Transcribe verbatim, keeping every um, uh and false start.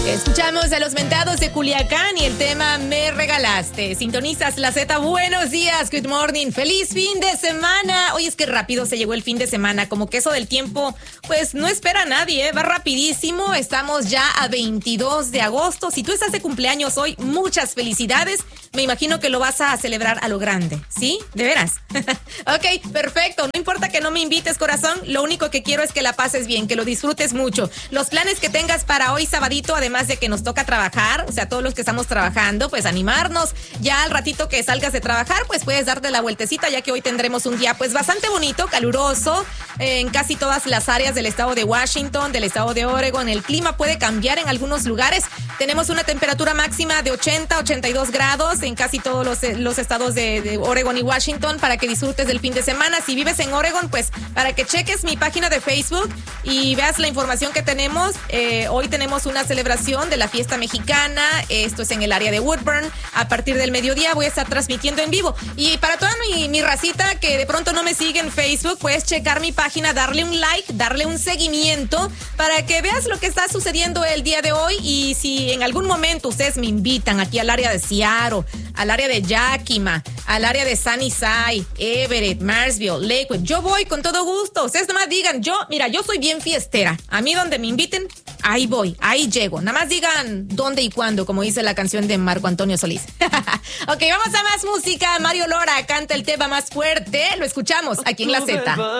Escuchamos a Los Mentados de Culiacán y el tema Me Regalaste. Sintonizas la Z. Buenos días, good morning, feliz fin de semana. Oye, es que rápido se llegó el fin de semana, como que eso del tiempo, pues no espera a nadie, ¿eh? Va rapidísimo. Estamos ya a veintidós de agosto. Si tú estás de cumpleaños hoy, muchas felicidades. Me imagino que lo vas a celebrar a lo grande, ¿sí? ¿De veras? Ok, perfecto. No importa que no me invites, corazón. Lo único que quiero es que la pases bien, que lo disfrutes mucho. Los planes que tengas para hoy, sabadito, además de que nos toca trabajar, o sea, todos los que estamos trabajando, pues animarnos. Ya al ratito que salgas de trabajar, pues puedes darte la vueltecita, ya que hoy tendremos un día pues bastante bonito, caluroso, eh, en casi todas las áreas del estado de Washington, del estado de Oregon. El clima puede cambiar en algunos lugares. Tenemos una temperatura máxima de ochenta, ochenta y dos grados en casi todos los, los estados de, de Oregon y Washington, para que disfrutes del fin de semana. Si vives en Oregon, pues para que cheques mi página de Facebook y veas la información que tenemos. Eh, hoy tenemos una celebración de la fiesta mexicana. Esto es en el área de Woodburn. A partir del mediodía voy a estar transmitiendo en vivo. Y para toda mi, mi racita que de pronto no me sigue en Facebook, puedes checar mi página, darle un like, darle un seguimiento para que veas lo que está sucediendo el día de hoy. Y si en algún momento ustedes me invitan aquí al área de Seattle, al área de Yakima, al área de Sunnyside, Everett, Marsville, Lakewood, yo voy con todo gusto. Ustedes nomás digan, yo, mira, yo soy bien fiestera. A mí donde me inviten, ahí voy, ahí llego. Nada más digan dónde y cuándo, como dice la canción de Marco Antonio Solís. Ok, vamos a más música. Mario Lora canta el tema más fuerte. Lo escuchamos aquí en la Z.